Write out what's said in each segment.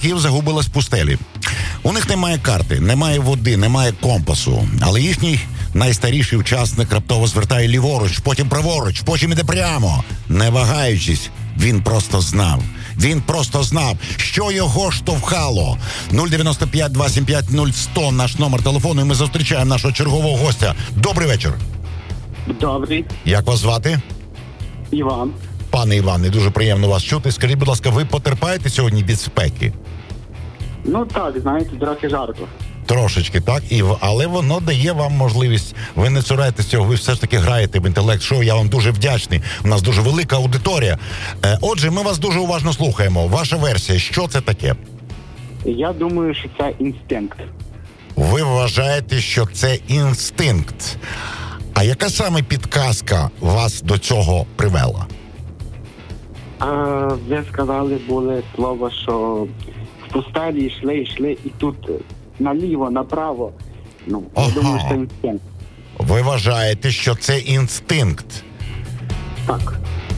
чоловіків загубилась в пустелі. У них немає карти, немає води, немає компасу. Але їхній найстаріший учасник раптово звертає ліворуч, потім праворуч, потім іде прямо. Не вагаючись, він просто знав, що його штовхало. 095-275-0100 наш номер телефону, і ми зустрічаємо нашого чергового гостя. Добрий вечір. Добрий. Як вас звати? Іван. Пане Іване, дуже приємно вас чути. Скажіть, будь ласка, ви потерпаєте сьогодні від спеки? Ну так, знаєте, трохи жарко. Трошечки, так? Але воно дає вам можливість. Ви не цураєтесь цього, ви все ж таки граєте в інтелект-шоу. Я вам дуже вдячний. У нас дуже велика аудиторія. Отже, ми вас дуже уважно слухаємо. Ваша версія, що це таке? Я думаю, що це інстинкт. Ви вважаєте, що це інстинкт. А яка саме підказка вас до цього привела? Ви сказали, були слова, що в пустелі йшли, і тут наліво, направо. Ну, я думаю, що це інстинкт. Ви вважаєте, що це інстинкт? Так.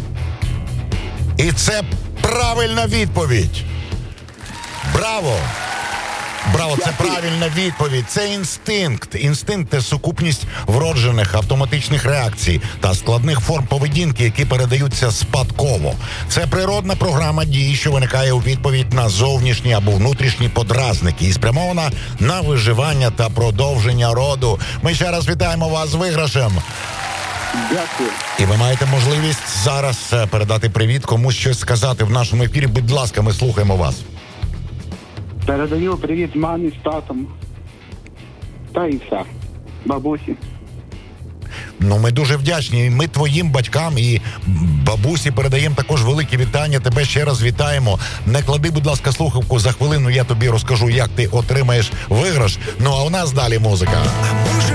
І це правильна відповідь. Браво! Браво, це правильна відповідь. Це інстинкт. Інстинкт – це сукупність вроджених автоматичних реакцій та складних форм поведінки, які передаються спадково. Це природна програма дій, що виникає у відповідь на зовнішні або внутрішні подразники і спрямована на виживання та продовження роду. Ми ще раз вітаємо вас з виграшем. Дякую. І ви маєте можливість зараз передати привіт, комусь щось сказати в нашому ефірі. Будь ласка, ми слухаємо вас. Передаю привіт мамі з татом. Та і все. Бабусі. Ну, ми дуже вдячні. Ми твоїм батькам і бабусі передаємо також великі вітання. Тебе ще раз вітаємо. Не клади, будь ласка, слухавку. За хвилину я тобі розкажу, як ти отримаєш виграш. Ну, а у нас далі музика.